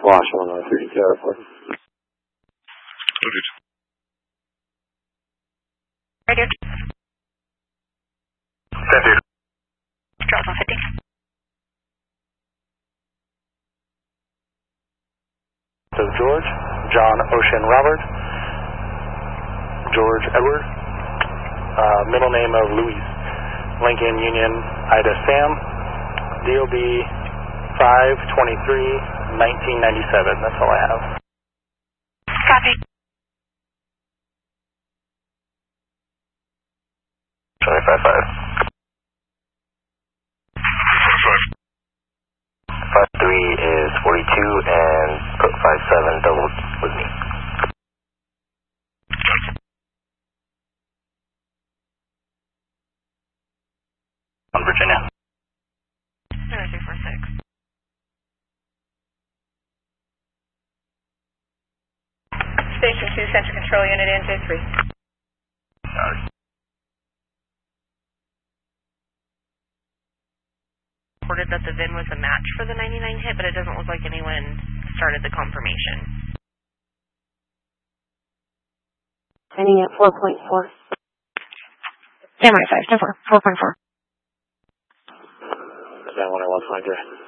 Wash 103, Airport. Radio. Send you. Drop 150. So George, John Ocean Robert, George Edward, middle name of Louis, Lincoln Union Ida Sam, DOB 5/23/1997. That's all I have. Copy. 25-5. 53 is 42 and put 57 doubled with me. On Virginia. 0346. Station 2, Center Control Unit NJ3. Reported that the VIN was a match for the 99 hit, but it doesn't look like anyone started the confirmation. Ending at 4.4. Samurai 5, 10-4, 4.4. Down 101, 5